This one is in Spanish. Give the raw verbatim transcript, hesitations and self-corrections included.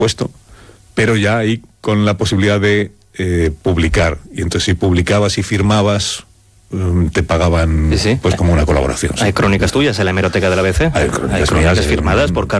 puesto, pero ya ahí con la posibilidad de eh, publicar. Y entonces si publicabas y firmabas, um, te pagaban sí, sí. pues como una colaboración. Hay ¿sí? crónicas tuyas en la hemeroteca de la A B C. Hay crónicas, Hay crónicas mías, firmadas por